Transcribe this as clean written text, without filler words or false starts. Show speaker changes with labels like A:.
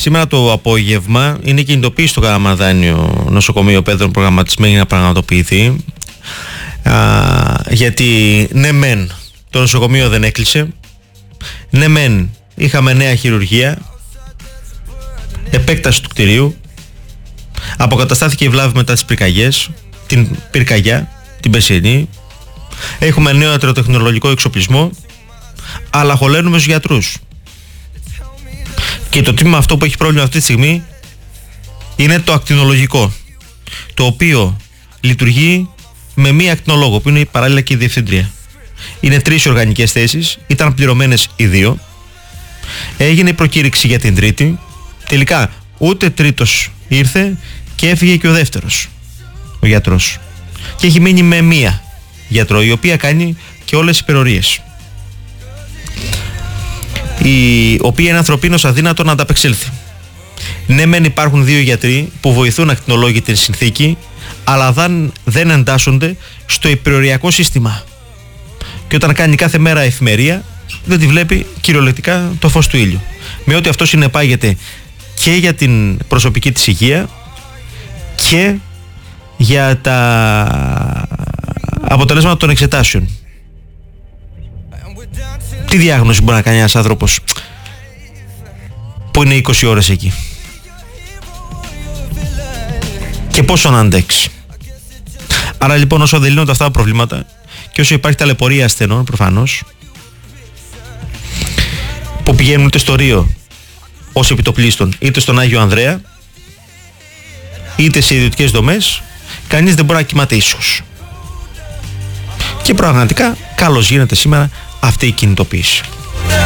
A: Σήμερα το απόγευμα είναι κινητοποίηση στο Καλαμαρδάνιο νοσοκομείο παιδών προγραμματισμένη να πραγματοποιηθεί. Γιατί ναι μεν το νοσοκομείο δεν έκλεισε, ναι μεν είχαμε νέα χειρουργία, επέκταση του κτηρίου, αποκαταστάθηκε η βλάβη μετά τις πυρκαγιές, την πυρκαγιά, την περσινή, έχουμε νέο ιατροτεχνολογικό εξοπλισμό, αλλά χωλένουμε στους γιατρούς. Και το τμήμα αυτό που έχει πρόβλημα αυτή τη στιγμή είναι το ακτινολογικό, το οποίο λειτουργεί με μία ακτινολόγο που είναι παράλληλα και η διευθύντρια. Είναι 3 οργανικές θέσεις, ήταν πληρωμένες οι 2. Έγινε η προκήρυξη για την τρίτη. Τελικά ούτε τρίτος ήρθε και έφυγε και ο δεύτερος, ο γιατρός. Και έχει μείνει με μία γιατρό, η οποία κάνει και όλες οι υπερορίες. Η οποία είναι ανθρωπίνως αδύνατο να ανταπεξέλθει. Ναι μεν υπάρχουν 2 γιατροί που βοηθούν ακτινολόγοι την συνθήκη, αλλά δεν εντάσσονται στο υπεροριακό σύστημα. Και όταν κάνει κάθε μέρα εφημερία, δεν τη βλέπει κυριολεκτικά το φως του ήλιου. Με ό,τι αυτό συνεπάγεται και για την προσωπική της υγεία και για τα αποτελέσματα των εξετάσεων. Τι διάγνωση μπορεί να κάνει ένας άνθρωπος που είναι 20 ώρες εκεί? Και πόσο να αντέξει? Άρα λοιπόν, όσο δεν λύνονται αυτά τα προβλήματα και όσο υπάρχει ταλαιπωρία ασθενών προφανώς, που πηγαίνουν είτε στο Ρίο ως επιτοπλίστων, είτε στον Άγιο Ανδρέα, είτε σε ιδιωτικές δομές, κανείς δεν μπορεί να κοιμάται ήσυχος. Και πραγματικά καλώς γίνεται σήμερα αυτή η κινητοποίηση.